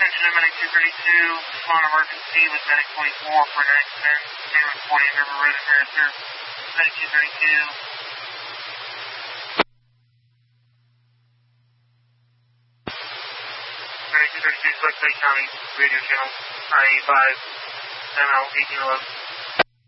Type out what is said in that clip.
Attention to Medic 232, respond emergency with Medic 24 for an accident, San 40 River Road in Harrisburg. Medic 232. Medic 232, select Lake County radio channel, I-85, ML 1811.